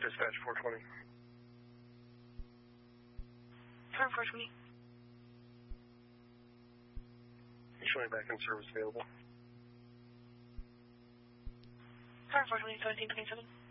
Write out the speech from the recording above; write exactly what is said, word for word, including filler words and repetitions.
Dispatch four twenty. Car four twenty. Showing back in service available. Car four twenty, seventeen twenty-seven.